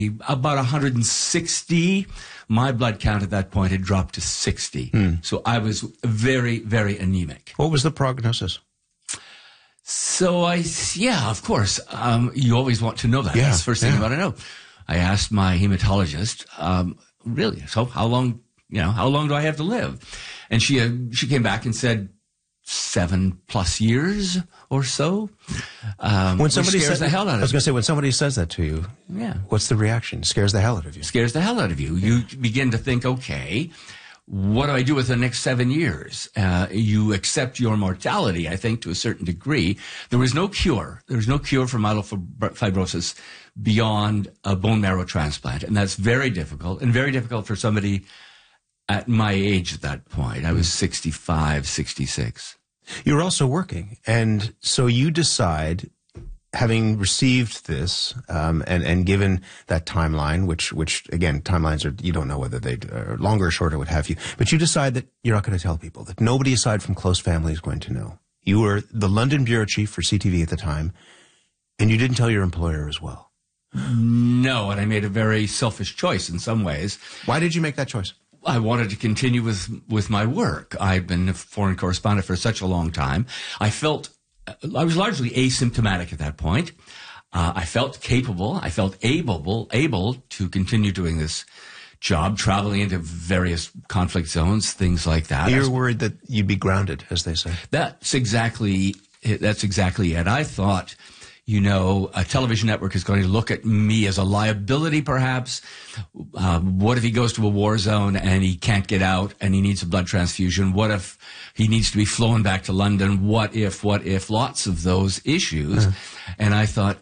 about 160. My blood count at that point had dropped to 60. So I was very, very anemic. What was the prognosis? So of course, you always want to know that. That's the first thing you want to know. I asked my hematologist, really, so how long do I have to live? And she came back and said 7+ years or so. When somebody scares the hell out of you. I was going to say, when somebody says that to you, what's the reaction? Scares the hell out of you. Scares the hell out of you. You begin to think, okay, what do I do with the next 7 years? You accept your mortality, I think, to a certain degree. There was no cure. There was no cure for myelofibrosis beyond a bone marrow transplant. And that's very difficult, and very difficult for somebody at my age at that point. I was 65, 66. You were also working. And so you decide, having received this, and given that timeline, which again, timelines are, you don't know whether they are longer or shorter, what have you, but you decide that you're not going to tell people, that nobody aside from close family is going to know. You were the London bureau chief for CTV at the time, and you didn't tell your employer as well. No, and I made a very selfish choice in some ways. Why did you make that choice? I wanted to continue with my work. I'd been a foreign correspondent for such a long time. I was largely asymptomatic at that point. I felt capable. I felt able to continue doing this job, traveling into various conflict zones, things like that. You're worried that you'd be grounded, as they say. That's exactly it. I thought, a television network is going to look at me as a liability, perhaps. What if he goes to a war zone and he can't get out and he needs a blood transfusion? What if he needs to be flown back to London? What if, lots of those issues. And I thought,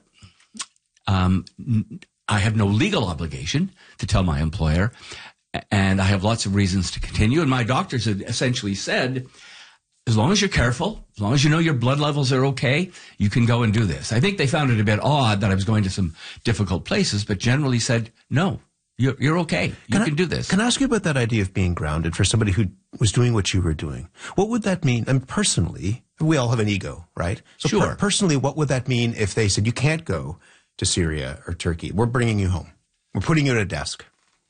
I have no legal obligation to tell my employer, and I have lots of reasons to continue. And my doctors had essentially said, as long as you're careful, as long as you know your blood levels are okay, you can go and do this. I think they found it a bit odd that I was going to some difficult places, but generally said, no, you're okay. You can do this. Can I ask you about that idea of being grounded for somebody who was doing what you were doing? What would that mean? And personally, we all have an ego, right? So sure. Personally, what would that mean if they said, you can't go to Syria or Turkey? We're bringing you home. We're putting you at a desk.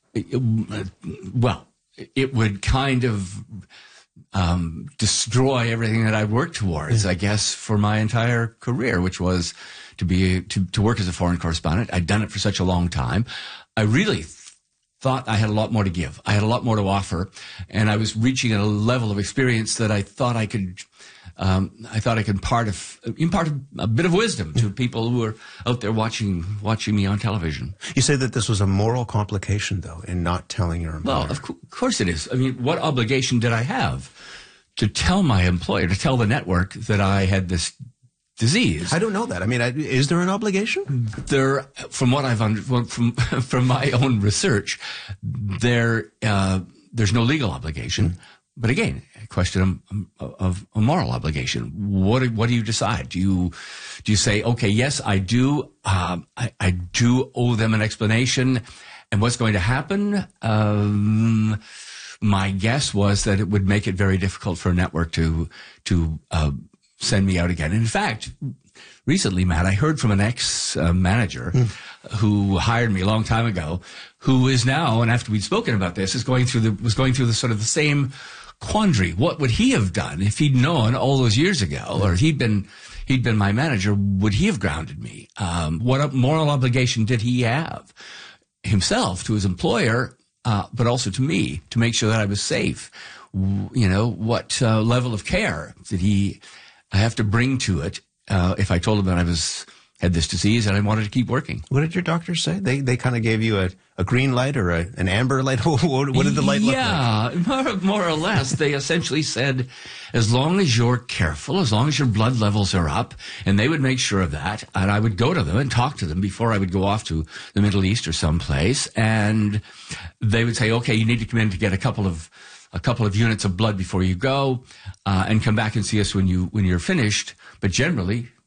Well, it would kind of destroy everything that I worked towards, I guess, for my entire career, which was to work as a foreign correspondent. I'd done it for such a long time. I really thought I had a lot more to give. I had a lot more to offer, and I was reaching a level of experience that I thought I could impart a bit of wisdom to people who are out there watching me on television. You say that this was a moral complication, though, in not telling your employer. Well, of course it is. I mean, what obligation did I have to tell my employer, to tell the network that I had this disease? I don't know that. I mean, is there an obligation? From what I've from my own research, there's no legal obligation. But again, a question of a moral obligation. What do you decide? Do you say, okay, yes, I do. I do owe them an explanation, and what's going to happen? My guess was that it would make it very difficult for a network to send me out again. In fact, recently, Matt, I heard from an ex-manager who hired me a long time ago, who is now, and after we'd spoken about this, was going through the sort of the same quandary. What would he have done if he'd known all those years ago, or if he'd been my manager? Would he have grounded me? What moral obligation did he have himself to his employer, but also to me, to make sure that I was safe? What level of care did I have to bring to it if I told him that I had this disease and I wanted to keep working? What did your doctors say? They kind of gave you a green light or an amber light? What did the light look like? Yeah, more or less. They essentially said, as long as you're careful, as long as your blood levels are up, and they would make sure of that, and I would go to them and talk to them before I would go off to the Middle East or someplace, and they would say, okay, you need to come in to get a couple of units of blood before you go, and come back and see us when you're finished. But generally,